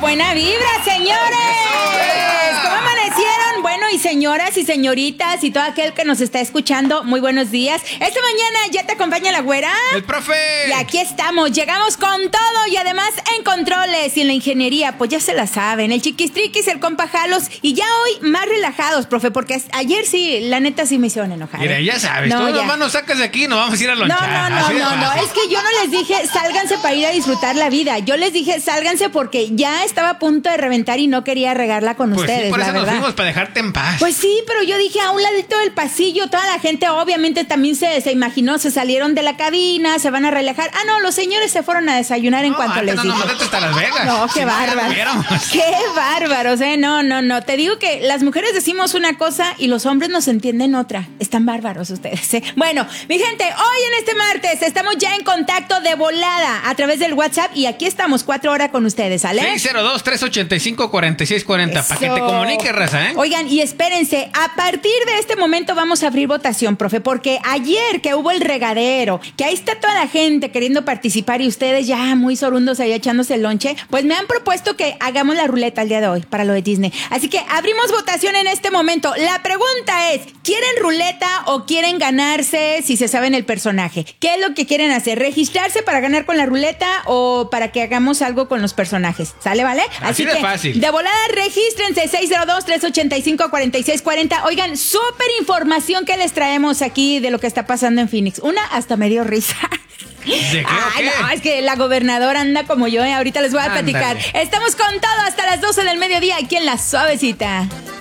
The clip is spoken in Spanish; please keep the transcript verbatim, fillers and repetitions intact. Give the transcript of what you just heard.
buena vibra, señores. ¿Cómo amanecieron? Bueno, y señoras y señoritas y todo aquel que nos está escuchando, muy buenos días. Esta mañana ya te acompaña la güera. El profe. Y aquí estamos, llegamos con todo y además en controles y en la ingeniería, pues ya se la saben. El chiquistriquis, el compa Jalos y ya hoy más relajados, profe, porque ayer sí, la neta sí me hicieron enojar. Mira, ya sabes, no, todos ya. los manos sacas de aquí, nos vamos a ir a lonchar. No, no, no, no, no, es que yo no les dije sálganse para ir a disfrutar la vida. Yo les dije sálganse porque ya estaba a punto de reventar y no quería regarla con pues ustedes, sí, por la eso verdad. nos fuimos para dejarte en paz. Pues sí, pero yo dije a un ladito del pasillo, toda la gente obviamente también se, se imaginó, se salieron de la cabina, se van a relajar. Ah, no, los señores se fueron a desayunar en no, cuanto les no, dije. No, no, hasta Las Vegas. No, qué si bárbaro. No, qué bárbaros, eh. No, no, no. Te digo que las mujeres decimos una cosa y los hombres nos entienden otra. Están bárbaros ustedes, eh. Bueno, mi gente, hoy en este martes estamos ya en contacto de volada a través del WhatsApp y aquí estamos cuatro horas con ustedes, ¿sale? seis cero dos, tres ochenta y cinco, cuarenta y seis cuarenta. Para que te comuniques, raza, ¿eh? Oigan, y espérense, a partir de este momento vamos a abrir votación, profe, porque ayer que hubo el regadero, que ahí está toda la gente queriendo participar y ustedes ya muy sorundos ahí echándose el lonche, pues me han propuesto que hagamos la ruleta el día de hoy para lo de Disney. Así que abrimos votación en este momento. La pregunta es, ¿quieren ruleta o quieren ganarse si se saben el personaje? ¿Qué es lo que quieren hacer? ¿Registrarse para ganar con la ruleta o para que hagamos algo con los personajes? ¿Sale, vale? Así, Así de que, fácil. De volada, regístrense seis cero dos, tres ochenta y cinco, cuarenta y seis cuarenta. Oigan, súper información que les traemos aquí de lo que está pasando en Phoenix. Una hasta me dio risa. ¿De qué, Ay, qué? no, es que la gobernadora anda como yo, ¿eh? Ahorita les voy a Ándale. platicar. Estamos con todo hasta las doce del mediodía aquí en La Suavecita.